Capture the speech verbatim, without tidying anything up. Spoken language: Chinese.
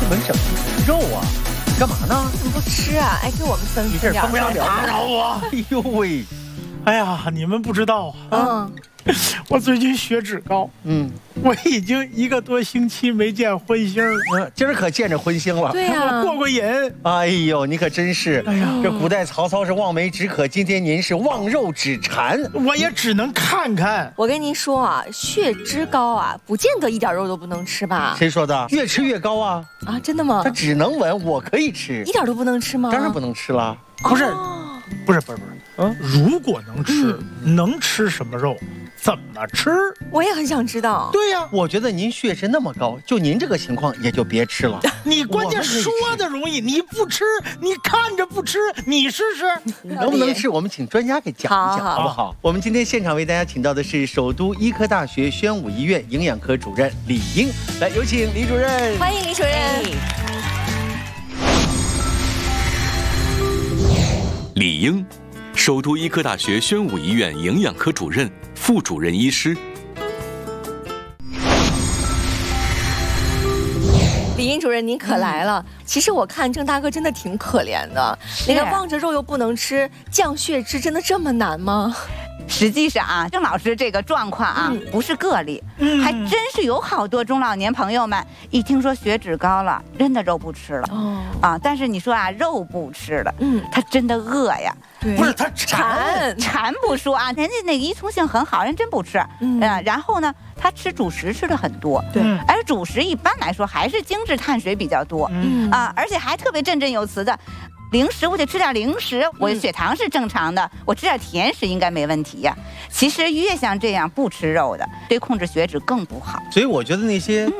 纯什么肉啊？干嘛呢？ 你不吃啊？哎，给我们分你分点。 这风凉打扰我！ 哎呦喂！ 哎呀，你们不知道啊， 嗯， 我最近血脂高， 嗯， 我已经一个多星期没见荤腥了。 嗯，今儿可见着荤腥了。 对呀、 我过过瘾。 哎呦，你可真是！ 哎呀， 这古代曹操是望梅止渴，今天您是望肉止馋。 我也只能看看。 我跟您说啊，血脂高啊，不见得一点肉都不能吃吧？ 谁说的？越吃越高啊！ 啊，真的吗他？只能闻，我可以吃一。点都不能吃吗？ 当然不能吃了。 不是， 哦不是，不是，不是。 嗯， 如果能吃，能吃什么肉？怎么吃？ 我也很想知道。 对呀， 我觉得您血脂那么高，就您这个情况也就别吃了。 你关键说的容易，你不吃，你看着不吃，你试试。 能不能吃？我们请专家给讲一讲， 好好不好？我们今天现场为大家请到的是首都医科大学宣武医院营养科主任李英，来有请李主任。 欢迎李主任。 李英，首都医科大学宣武医院营养科主任、副主任医师。 李英主任，您可来了。其实我看郑大哥真的挺可怜的，那个望着肉又不能吃，降血脂真的这么难吗？ 实际上啊，郑老师这个状况啊， 嗯不是个例， 嗯还真是有好多中老年朋友们一听说血脂高了，真的肉不吃了哦， 啊。但是你说啊，肉不吃了， 嗯， 他真的饿呀。 对， 不是他馋。 馋， 馋不说啊，人家那个依从性很好，人真不吃。 嗯呃然后呢，他吃主食吃的很多， 对嗯而主食一般来说还是精致碳水比较多。 嗯， 啊，而且还特别振振有词的，零食我得吃点零食，我血糖是正常的，我吃点甜食应该没问题呀。其实越像这样不吃肉的，对控制血脂更不好。 所以我觉得那些